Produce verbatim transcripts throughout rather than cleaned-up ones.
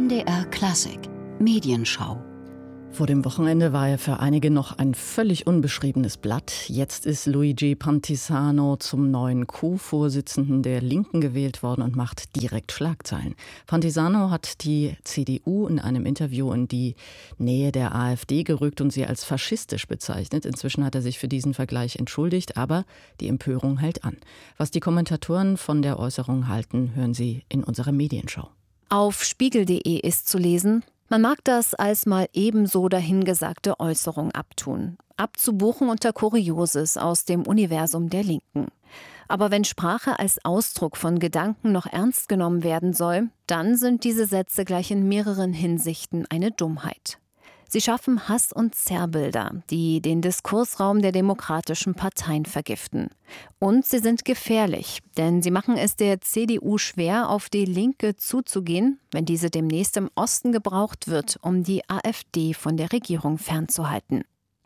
M D R Klassik Medienschau. Vor dem Wochenende war er für einige noch ein völlig unbeschriebenes Blatt. Jetzt ist Luigi Pantisano zum neuen Co-Vorsitzenden der Linken gewählt worden und macht direkt Schlagzeilen. Pantisano hat die C D U in einem Interview in die Nähe der AfD gerückt und sie als faschistisch bezeichnet. Inzwischen hat er sich für diesen Vergleich entschuldigt, aber die Empörung hält an. Was die Kommentatoren von der Äußerung halten, hören Sie in unserer Medienschau. Auf spiegel punkt de ist zu lesen: Man mag das als mal ebenso dahingesagte Äußerung abtun, abzubuchen unter Kurioses aus dem Universum der Linken. Aber wenn Sprache als Ausdruck von Gedanken noch ernst genommen werden soll, dann sind diese Sätze gleich in mehreren Hinsichten eine Dummheit. Sie schaffen Hass- und Zerrbilder, die den Diskursraum der demokratischen Parteien vergiften. Und sie sind gefährlich, denn sie machen es der C D U schwer, auf die Linke zuzugehen, wenn diese demnächst im Osten gebraucht wird, um die AfD von der Regierung fernzuhalten.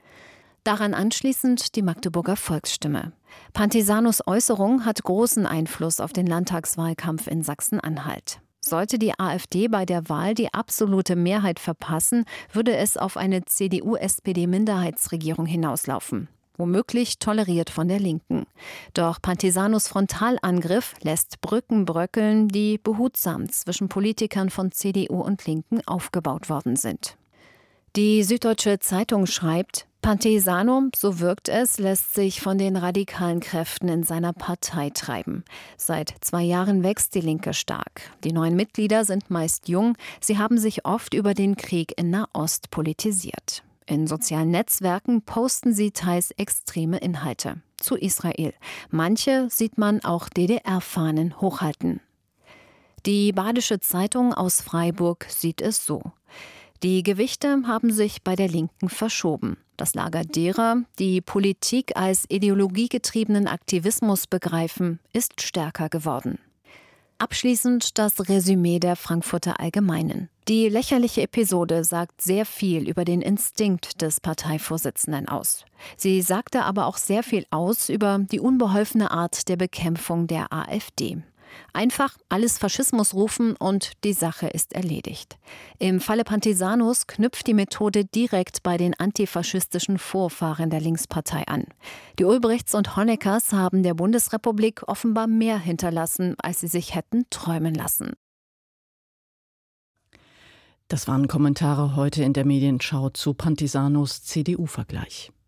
Daran anschließend die Magdeburger Volksstimme. Pantisanos Äußerung hat großen Einfluss auf den Landtagswahlkampf in Sachsen-Anhalt. Sollte die AfD bei der Wahl die absolute Mehrheit verpassen, würde es auf eine C D U-S P D-Minderheitsregierung hinauslaufen. Womöglich toleriert von der Linken. Doch Pantisanos Frontalangriff lässt Brücken bröckeln, die behutsam zwischen Politikern von C D U und Linken aufgebaut worden sind. Die Süddeutsche Zeitung schreibt: Pantisano, so wirkt es, lässt sich von den radikalen Kräften in seiner Partei treiben. Seit zwei Jahren wächst die Linke stark. Die neuen Mitglieder sind meist jung. Sie haben sich oft über den Krieg in Nahost politisiert. In sozialen Netzwerken posten sie teils extreme Inhalte zu Israel. Manche sieht man auch D D R-Fahnen hochhalten. Die Badische Zeitung aus Freiburg sieht es so: Die Gewichte haben sich bei der Linken verschoben. Das Lager derer, die Politik als ideologiegetriebenen Aktivismus begreifen, ist stärker geworden. Abschließend das Resümee der Frankfurter Allgemeinen. Die lächerliche Episode sagt sehr viel über den Instinkt des Parteivorsitzenden aus. Sie sagte aber auch sehr viel aus über die unbeholfene Art der Bekämpfung der AfD. Einfach alles Faschismus rufen und die Sache ist erledigt. Im Falle Pantisanos knüpft die Methode direkt bei den antifaschistischen Vorfahren der Linkspartei an. Die Ulbrichts und Honeckers haben der Bundesrepublik offenbar mehr hinterlassen, als sie sich hätten träumen lassen. Das waren Kommentare heute in der Medienschau zu Pantisanos C D U-Vergleich.